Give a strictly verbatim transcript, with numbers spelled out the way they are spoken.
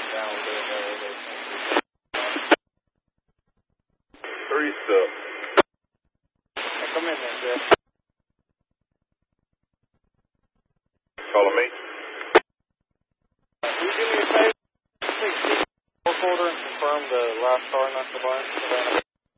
down with it. Three stuff. Hey, come in there, Jeff. Calling me? Can you do me a favor? Please see the work order and confirm the last car, not the bar.